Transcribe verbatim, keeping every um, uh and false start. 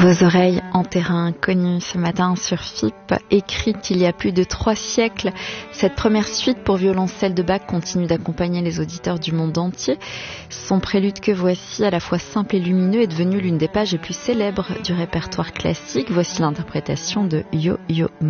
Vos oreilles en terrain inconnu ce matin sur F I P, écrite il y a plus de trois siècles. Cette première suite pour violoncelle de Bach continue d'accompagner les auditeurs du monde entier. Son prélude que voici, à la fois simple et lumineux, est devenu l'une des pages les plus célèbres du répertoire classique. Voici l'interprétation de Yo Yo Ma.